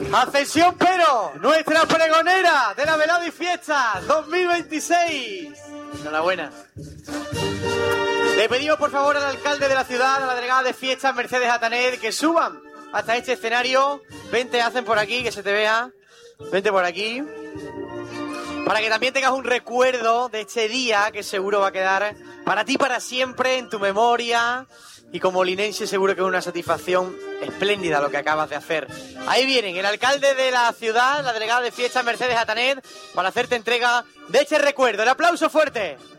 Ascensión Pero, nuestra pregonera de la velada y fiesta 2026. Enhorabuena. Le pedimos por favor al alcalde de la ciudad, a la delegada de fiestas Mercedes Atanet, que suban hasta este escenario. Vente, hacen por aquí, que se te vea. Vente por aquí. Para que también tengas un recuerdo de este día que seguro va a quedar para ti para siempre en tu memoria. Y como linense seguro que es una satisfacción espléndida lo que acabas de hacer. Ahí vienen el alcalde de la ciudad, la delegada de fiestas Mercedes Atanet, para hacerte entrega de este recuerdo. ¡El aplauso fuerte!